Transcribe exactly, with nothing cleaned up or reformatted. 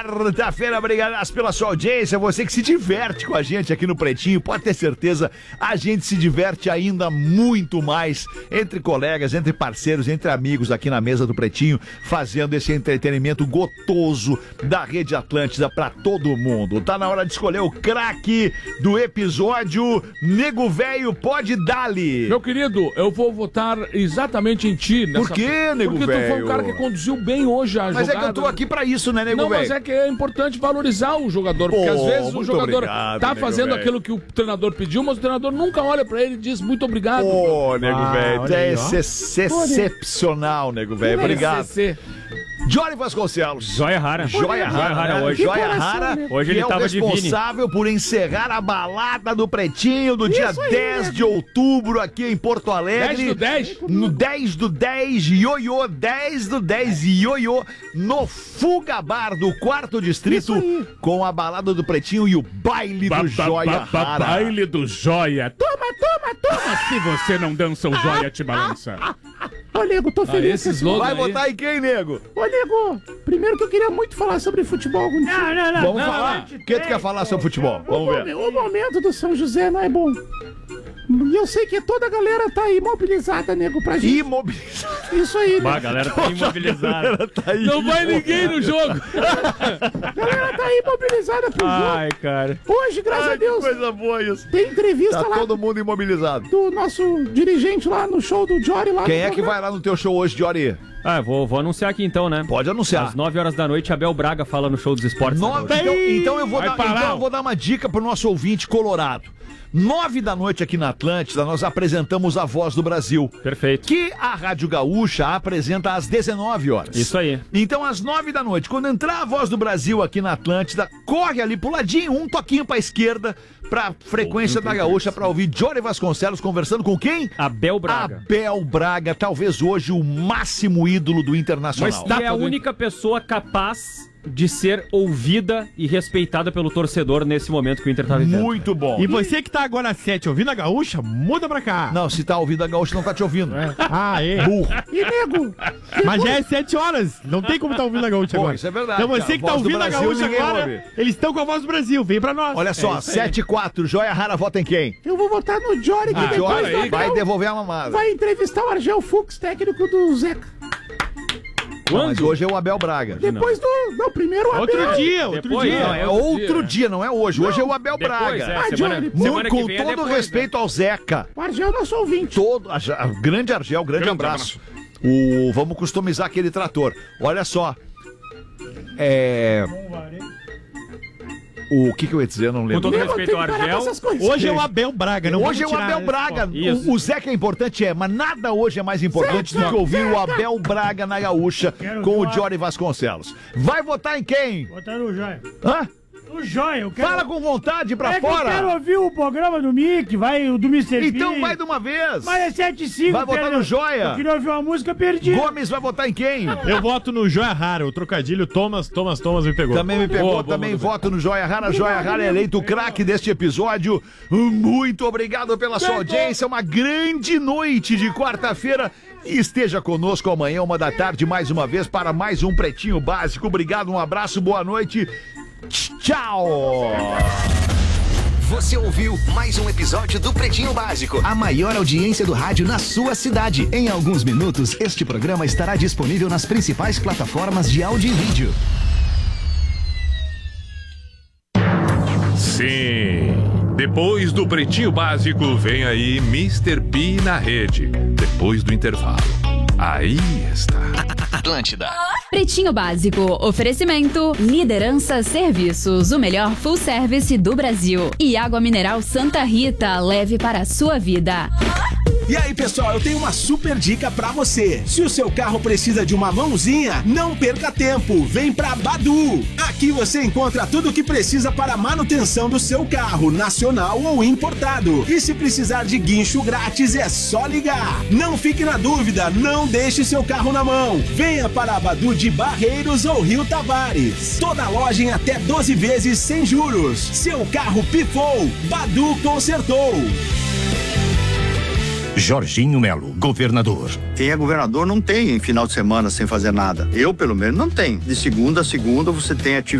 quarta-feira, obrigado pela sua audiência, você que se diverte com a gente aqui no Pretinho, pode ter certeza, a gente se diverte ainda muito mais entre colegas, entre parceiros, entre amigos aqui na mesa do Pretinho, fazendo esse entretenimento gotoso da Rede Atlântida pra todo mundo. Tá na hora de escolher o craque do episódio. Nego Velho, pode dar-lhe. Meu querido, eu vou votar exatamente em ti. Nessa... Por quê, Nego Porque Velho? tu foi um cara que conduziu bem hoje a Mas jogada. é que eu tô aqui pra isso, né, Nego Não, Velho? mas é que é importante valorizar o jogador, porque Pô, às vezes o muito jogador obrigado, tá Nego fazendo Velho. aquilo que o treinador pediu, mas o treinador nunca olha pra ele e diz muito obrigado. Ô, Nego Ah, Velho, olha é aí, ó. ex- excepcional, Nego Velho, obrigado. C C. Jory Vasconcelos. Joia rara. Joia Rara, Rara né? hoje. Joia Rara. Hoje que ele é o tava de Vini. responsável por encerrar a balada do Pretinho do dia Isso aí, dez né? de outubro aqui em Porto Alegre. dez do dez? No dez do dez, ioiô, dez do dez, ioiô, no Fuga Bar do quarto distrito, Isso aí. com a balada do Pretinho e o baile do Joia Rara. Baile do Joia. Toma, toma, toma. Se você não dança, o Joia te balança. Ô, Nego, tô feliz. esse com esse- slogan Vai aí. votar em quem, nego? Ô, Nego, primeiro que eu queria muito falar sobre futebol contigo. Não, não, não. Vamos não, falar? O que tu quer falar sobre futebol? O, Vamos ver. momen- o momento do São José não é bom. E eu sei que toda a galera tá aí mobilizada, Nego, pra gente. Imobilizado. Isso aí, Bah, a né? galera tá imobilizada. Tá aí. Não vai ninguém no jogo. A galera tá aí mobilizada pro jogo. Ai, cara. Hoje, graças Ai, a Deus, que coisa boa isso. tem entrevista Tá lá todo mundo imobilizado. do nosso dirigente lá no show do Jory lá. Quem no é que programa. vai lá no teu show hoje, Jory? Ah, vou, vou anunciar aqui então, né? Pode anunciar. Às nove horas da noite, Abel Braga fala no show dos esportes. Nove, então, então eu vou Vai dar, pra lá. então eu vou dar uma dica pro nosso ouvinte colorado. Nove da noite aqui na Atlântida, nós apresentamos a Voz do Brasil. Perfeito. Que a Rádio Gaúcha apresenta às dezenove horas. Isso aí. Então, às nove da noite, quando entrar a Voz do Brasil aqui na Atlântida, corre ali pro ladinho, um toquinho pra esquerda, pra frequência da Gaúcha, pra ouvir Jory Vasconcelos conversando com quem? Abel Braga. Abel Braga, talvez hoje o máximo ídolo do Internacional. Mas é a única pessoa capaz de ser ouvida e respeitada pelo torcedor nesse momento que o Inter tá vivendo. Muito bom. E você que tá agora às sete ouvindo a Gaúcha, muda pra cá. Não, se tá ouvindo a Gaúcha, não tá te ouvindo. Ah, é. Burro. E, Nego, Mas já é sete horas. Não tem como tá ouvindo a Gaúcha Pô, agora. isso é verdade, Então você cara. que tá Voz do ouvindo a Brasil, Gaúcha ninguém agora, ouve. eles estão com a voz do Brasil. Vem pra nós. Olha só, É isso aí. sete e quatro, Joia Rara vota em quem? eu vou votar no Jory, que Ah, depois Jory, do vai Abel devolver a mamada. vai entrevistar o Argel Fux, técnico do Zeca. Não, mas hoje é o Abel Braga. Depois do... Não, primeiro o Abel. Outro dia, outro Depois, dia. Não, é outro outro dia, dia, não é hoje. Hoje é o Abel Depois, Braga. é, Ah, semana, Johnny, semana Com que vem é todo depois, né? respeito ao Zeca. O Argel é nosso ouvinte. Todo, a, a, grande Argel, grande, Grande abraço. O, vamos customizar aquele trator. Olha só. É. O que, que eu ia dizer? Eu não Com lembro. todo Nego, respeito tem ao que parar com Argel. essas coisas. Hoje é o Abel Braga. Não Hoje é o vamos tirar Abel Braga. Isso. O, o Zeca é importante, é, mas nada hoje é mais importante do que ouvir o Abel Braga na Gaúcha Quero com o votar. Jory Vasconcelos. Vai votar em quem? Botar no Joia. Hã? O Joia, eu quero... Fala com vontade pra é que eu quero fora. ouvir o programa do Mick, vai, o do mister Então P. vai de uma vez. Mas é sete e cinco. Vai votar pera- no Joia. Eu queria ouvir uma música, perdi. Gomes vai votar em quem? Eu voto no Joia Rara, o trocadilho Thomas, Thomas, Thomas me pegou. Também me pegou, Boa, boa, também boa, voto no Joia Rara. Joia Rara é eleito o craque deste episódio. Muito obrigado pela sua audiência. Uma grande noite de quarta-feira. E esteja conosco amanhã, uma da tarde, mais uma vez, para mais um Pretinho Básico. Obrigado, um abraço, boa noite. Tchau! Você ouviu mais um episódio do Pretinho Básico, a maior audiência do rádio na sua cidade. Em alguns minutos, este programa estará disponível nas principais plataformas de áudio e vídeo. Sim. Depois do Pretinho Básico, vem aí mister P na rede. Depois do intervalo. Aí está. Atlântida. Pretinho Básico, oferecimento, Liderança Serviços, o melhor full service do Brasil. E água mineral Santa Rita, leve para a sua vida. E aí, pessoal, eu tenho uma super dica pra você. Se o seu carro precisa de uma mãozinha, não perca tempo. Vem pra Badu. Aqui você encontra tudo o que precisa para a manutenção do seu carro, nacional ou importado. E se precisar de guincho grátis, é só ligar. Não fique na dúvida, não deixe seu carro na mão. Venha para a Badu de Barreiros ou Rio Tavares. Toda loja em até doze vezes sem juros. Seu carro pifou, Badu consertou. Jorginho Melo, governador. Quem é governador não tem final de semana sem fazer nada. Eu, pelo menos, não tenho. De segunda a segunda você tem atividade.